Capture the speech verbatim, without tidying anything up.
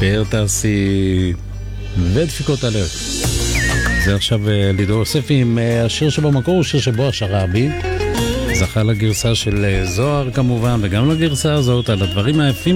באר תעשי ודפיקות הלב. זה עכשיו לידור יוספי עם השיר שבמקור, הוא שיר שבו השרעבי זכה לגרסה של זוהר כמובן, וגם לגרסה הזאת על הדברים היפים